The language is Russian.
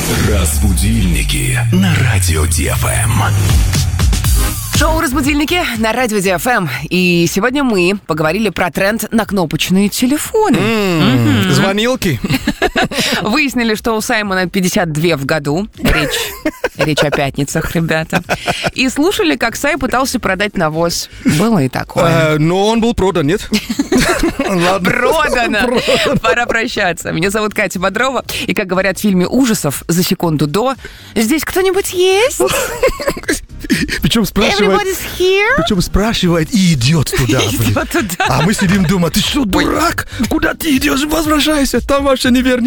Разбудильники на радио ДФМ. Шоу «Разбудильники» на радио ДФМ. И сегодня мы поговорили про тренд на кнопочные телефоны. Звонилки. Выяснили, что у Саймона 52 в году. Речь о пятницах, ребята. И слушали, как Сай пытался продать навоз. Было и такое. Но он был продан, нет? Продано. Пора прощаться. Меня зовут Катя Бодрова. И, как говорят в фильме ужасов, за секунду до: здесь кто-нибудь есть? Причем спрашивает и идет туда. А мы сидим дома: ты что, дурак? Куда ты идешь? Возвращайся, там вообще не вернешься.